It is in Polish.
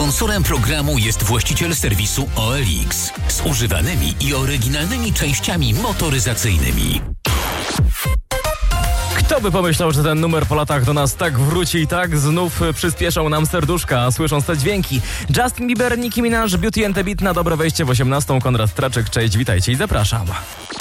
Sponsorem programu jest właściciel serwisu OLX z używanymi i oryginalnymi częściami motoryzacyjnymi. Kto by pomyślał, że ten numer po latach do nas tak wróci i tak znów przyspieszą nam serduszka, słysząc te dźwięki. Justin Bieber, Nicki Minaj, Beauty and the Beat na dobre wejście w 18. Konrad Straczek, cześć, witajcie i zapraszam.